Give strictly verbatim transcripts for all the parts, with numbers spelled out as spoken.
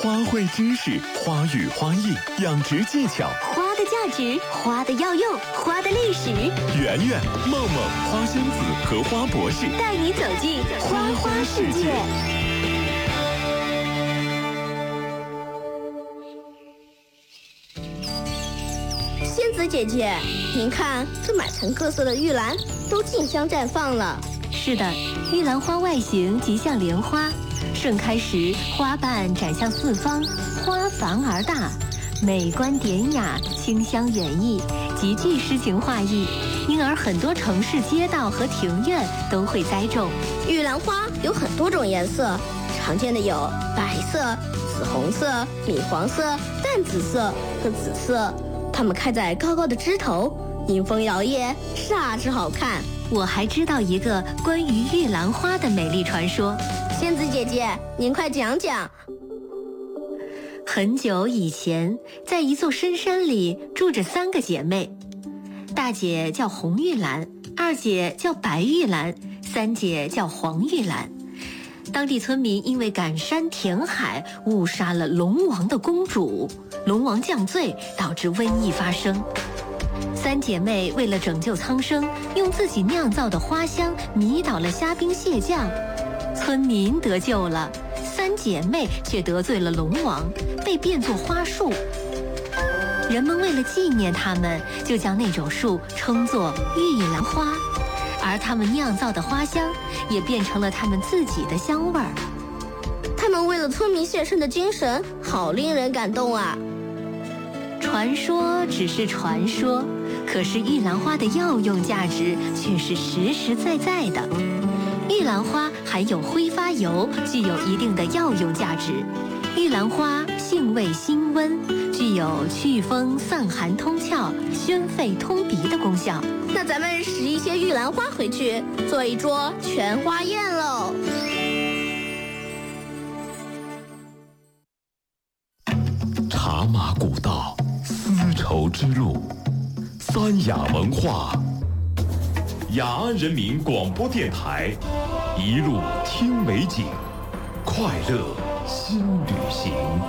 花卉知识、花语花艺、养殖技巧， 花的价值、花的药用、花的历史。 圆圆、梦梦、花仙子和花博士带你走进花花世界。仙子姐姐，您看这满城各色的玉兰都竞相绽放了。 是的，玉兰花外形极像莲花，盛开时花瓣展向四方，花繁而大，美观典雅，清香远逸，极具诗情画意，因而很多城市街道和庭院都会栽种。 玉兰花有很多种颜色，常见的有白色、紫红色、米黄色、淡紫色和紫色。它们开在高高的枝头，迎风摇曳，煞是好看。 我还知道一个关于玉兰花的美丽传说。 仙子姐姐，您快讲讲。 很久以前，在一座深山里住着三个姐妹，大姐叫红玉兰，二姐叫白玉兰，三姐叫黄玉兰。当地村民因为赶山填海，误杀了龙王的公主，龙王降罪，导致瘟疫发生。三姐妹为了拯救苍生，用自己酿造的花香迷倒了虾兵蟹将，村民得救了，三姐妹却得罪了龙王，被变作花树。人们为了纪念她们，就将那种树称作玉兰花，而她们酿造的花香也变成了她们自己的香味儿。 她们为了村民献身的精神，好令人感动啊！ 传说只是传说，可是玉兰花的药用价值却是实实在在的。玉兰花含有挥发油，具有一定的药用价值。玉兰花性味辛温，具有祛风散寒通窍、宣肺通鼻的功效。 那咱们拾一些玉兰花回去，做一桌全花宴喽！ 茶马古道，丝绸之路，三雅文化。雅安人民广播电台，一路听美景，快乐新旅行。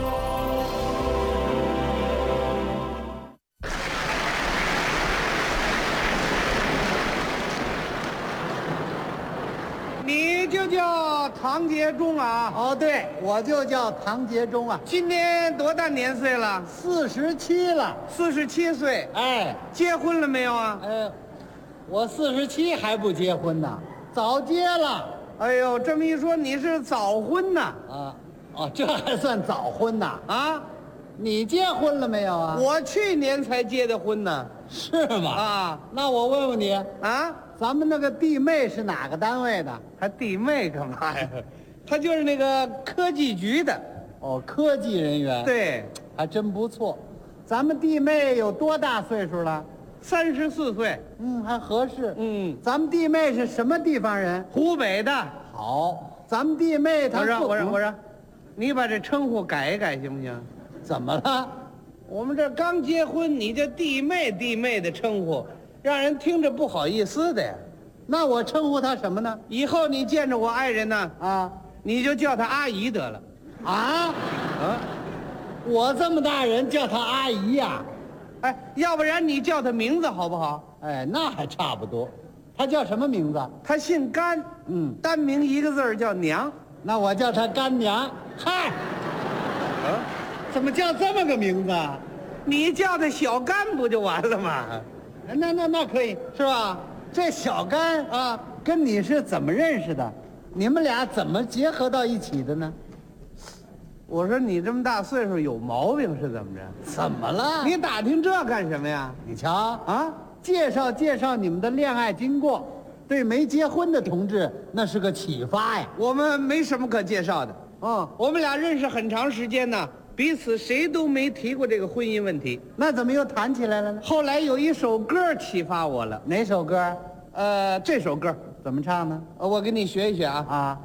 你就叫唐杰忠啊？ 哦，对，我就叫唐杰忠啊。 今年多大年岁了？ 四十七了。 四十七岁。 哎， 结婚了没有啊？ 哎，我四十七还不结婚呢，早结了。 哎呦，这么一说，你是早婚呐？ 啊，哦，这还算早婚呐？ 啊， 你结婚了没有啊？ 我去年才结的婚呢。 是吗？ 啊， 那我问问你啊， 咱们那个弟妹是哪个单位的？ 还弟妹干嘛呀？她就是那个科技局的。 哦，科技人员。 对， 还真不错。咱们弟妹有多大岁数了？ 三十四岁。 嗯，还合适。 嗯， 咱们弟妹是什么地方人？ 湖北的。 好，咱们弟妹她我说做我说我说，你把这称呼改一改行不行？ 怎么了？ 我们这刚结婚，你这弟妹弟妹的称呼，让人听着不好意思的呀。 那我称呼她什么呢？ 以后你见着我爱人呢， 啊你就叫她阿姨得了。 啊啊， 我这么大人叫她阿姨呀、 哎，要不然你叫她名字好不好？ 哎，那还差不多。她叫什么名字？ 她姓甘， 嗯， 单名一个字儿叫娘。 那我叫她干娘。嗨， 啊， 怎么叫这么个名字啊？ 你叫她小甘不就完了吗？ 那那那可以是吧？这小甘啊，跟你是怎么认识的？你们俩怎么结合到一起的呢？ 我说你这么大岁数有毛病是怎么着？ 怎么了？ 你打听这干什么呀？ 你瞧啊， 介绍介绍你们的恋爱经过，对没结婚的同志那是个启发呀。 我们没什么可介绍的。 嗯， 我们俩认识很长时间呢，彼此谁都没提过这个婚姻问题。 那怎么又谈起来了呢？ 后来有一首歌启发我了， 哪首歌？ 呃，这首歌， 怎么唱呢？ 呃，我给你学一学啊。 啊，